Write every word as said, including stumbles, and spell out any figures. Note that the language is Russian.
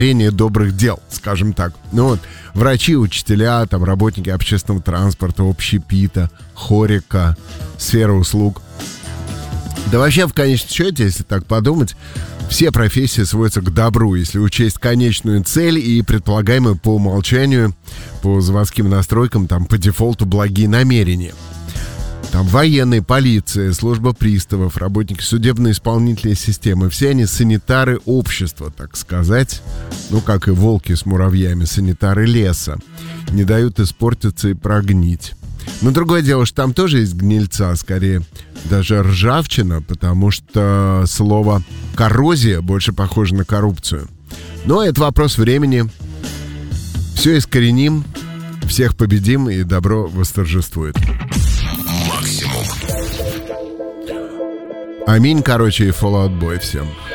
добрых дел, скажем так. Ну вот, врачи, учителя, там, работники общественного транспорта, общепита, хорика, сфера услуг. Да вообще, в конечном счете, если так подумать, все профессии сводятся к добру, если учесть конечную цель и предполагаемые по умолчанию, по заводским настройкам, там, по дефолту благие намерения. Там военные, полиция, служба приставов, работники судебно-исполнительной системы. Все они санитары общества, так сказать. Ну, как и волки с муравьями, санитары леса. Не дают испортиться и прогнить. Но другое дело, что там тоже есть гнильца, скорее даже ржавчина, потому что слово «коррозия» больше похоже на коррупцию. Но это вопрос времени. Все искореним, всех победим, и добро восторжествует. Аминь, короче, и Fallout Boy всем.